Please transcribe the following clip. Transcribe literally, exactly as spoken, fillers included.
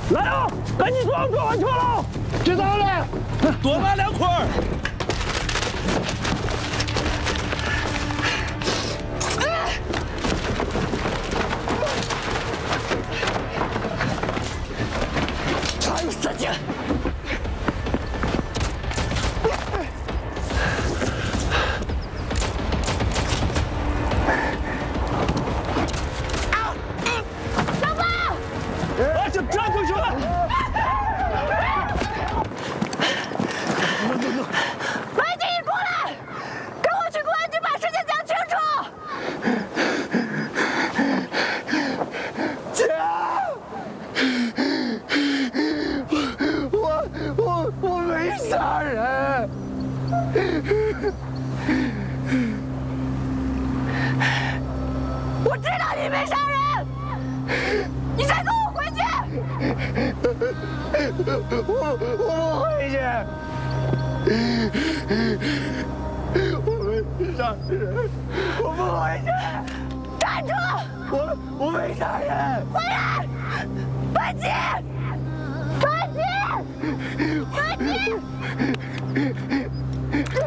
来啊！赶紧装装完车了， 知道了。 多拿两捆。 还有三件。 我知道你没杀人，你再跟我回去。 我我不回去，我没杀人，我不回去。 站住！ 我我没杀人。 回来！反击！反击！反击！